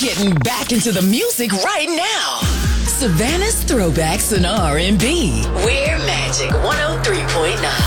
getting back into the music right now. Savannah's Throwbacks and R&B. We're Magic 103.9.